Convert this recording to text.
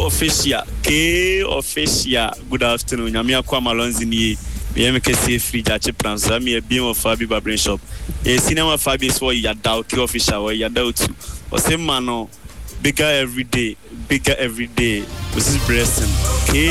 official. Good afternoon. I'm here kwa Malonzi ni MKC free jache pranza mi e of Fabi Barbering Shop. Cinema Fabi is what you are official or you are too. Or same man bigger every day. This is Breston.